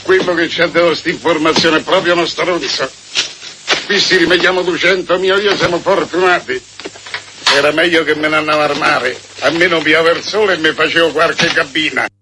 Quello che ci ha dato questa informazione è proprio uno stronzo. Qui si rimediamo 200 mio, io siamo fortunati. Era meglio che me ne andavo al mare. Almeno pioveva il sole e mi facevo qualche cabina.